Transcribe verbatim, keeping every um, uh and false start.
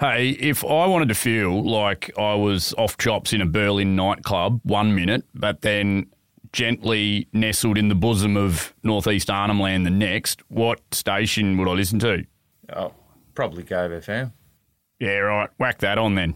Hey, if I wanted to feel like I was off chops in a Berlin nightclub one minute, but then gently nestled in the bosom of northeast Arnhem Land the next, what station would I listen to? Oh, probably Gove F M. Yeah, right. Whack that on then.